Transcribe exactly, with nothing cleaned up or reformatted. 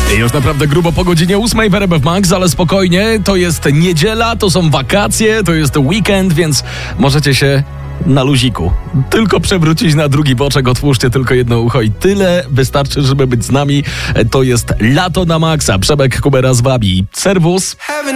Już naprawdę grubo po godzinie ósmej w R M F Max, ale spokojnie, to jest niedziela, to są wakacje, to jest weekend, więc możecie się na luziku tylko przewrócić na drugi boczek, otwórzcie tylko jedno ucho i tyle wystarczy, żeby być z nami. To jest Lato na Maxa. Przemek Kubera z wami. Serwus.